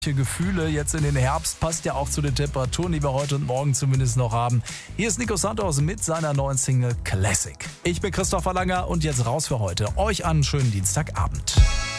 Gefühle jetzt in den Herbst, passt ja auch zu den Temperaturen, die wir heute und morgen zumindest noch haben. Hier ist Nico Santos mit seiner neuen Single Classic. Ich bin Christopher Langer und jetzt raus für heute. Euch einen schönen Dienstagabend.